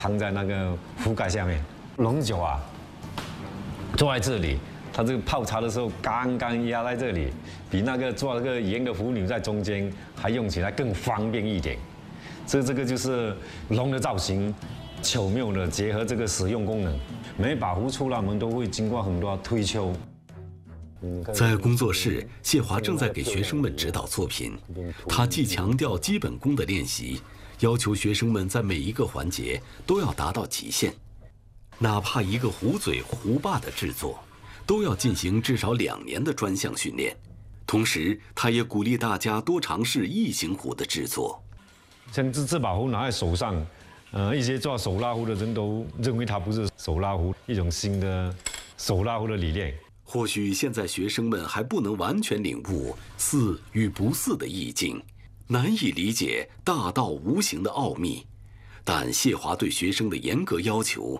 躺在那个壶盖下面，龙九啊，坐在这里，他这个泡茶的时候刚刚压在这里，比那个做那个圆的壶钮在中间还用起来更方便一点。这个就是龙的造型，巧妙的结合这个使用功能。每把壶出来，我们都会经过很多推敲。 在工作室，谢华正在给学生们指导作品。他既强调基本功的练习，要求学生们在每一个环节都要达到极限，哪怕一个壶嘴、壶把的制作，都要进行至少2年的专项训练。同时，他也鼓励大家多尝试异形壶的制作。 像这把壶拿在手上，一些做手拉壶的人都认为它不是手拉壶，一种新的手拉壶的理念。 或许现在学生们还不能完全领悟似与不似的意境，难以理解大道无形的奥秘，但谢华对学生的严格要求